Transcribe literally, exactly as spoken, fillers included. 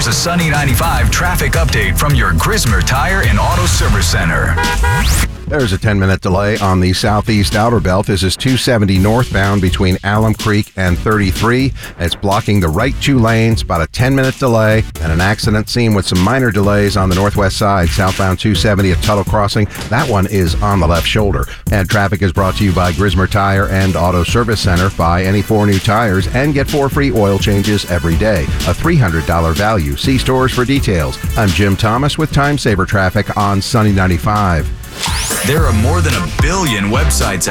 Here's a Sunny ninety-five traffic update from your Grismer Tire and Auto Service Center. There's a ten-minute delay on the southeast outer belt. This is two seventy northbound between Alum Creek and thirty-three. It's blocking the right two lanes, about a ten-minute delay, and an accident scene with some minor delays on the northwest side, southbound two seventy at Tuttle Crossing. That one is on the left shoulder. And traffic is brought to you by Grismer Tire and Auto Service Center. Buy any four new tires and get four free oil changes every day. A three hundred dollars value. See stores for details. I'm Jim Thomas with Time Saver Traffic on Sunny ninety-five. There are more than a billion websites